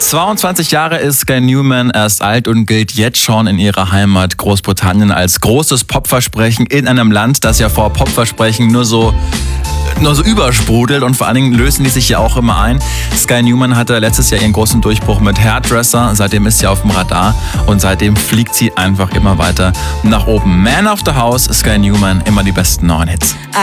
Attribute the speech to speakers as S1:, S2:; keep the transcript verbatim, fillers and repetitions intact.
S1: zweiundzwanzig Jahre ist Sky Newman erst alt und gilt jetzt schon in ihrer Heimat Großbritannien als großes Popversprechen in einem Land, das ja vor Popversprechen nur so nur so übersprudelt, und vor allen Dingen lösen die sich ja auch immer ein. Sky Newman hatte letztes Jahr ihren großen Durchbruch mit Hairdresser, seitdem ist sie auf dem Radar und seitdem fliegt sie einfach immer weiter nach oben. Man of the House, Sky Newman, immer die besten neuen Hits.